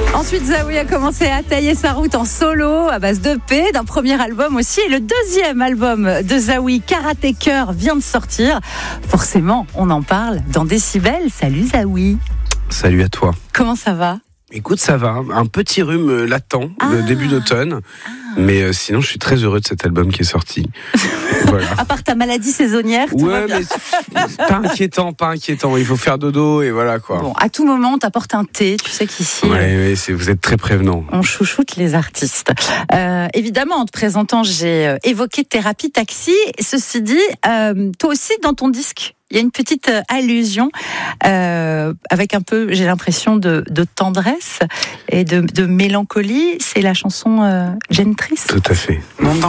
Ensuite, Zaoui a commencé à tailler sa route en solo à base d'EP, d'un premier album aussi. Et le deuxième album de Zaoui, Karaté Cœur, vient de sortir. Forcément, on en parle dans Décibel. Salut Zaoui. Salut à toi. Comment ça va ? Écoute, ça va. Un petit rhume latent, le début d'automne. Mais sinon, je suis très heureux de cet album qui est sorti. Voilà. À part ta maladie saisonnière, tout va bien. Mais pas inquiétant. Il faut faire dodo et voilà quoi. Bon, à tout moment, on t'apporte un thé. Tu sais qu'ici, vous êtes très prévenant. On chouchoute les artistes. Évidemment, en te présentant, j'ai évoqué Thérapie Taxi. Ceci dit, toi aussi, dans ton disque, il y a une petite allusion avec un peu, j'ai l'impression, de tendresse et de mélancolie. C'est la chanson Gentris. Tout à fait.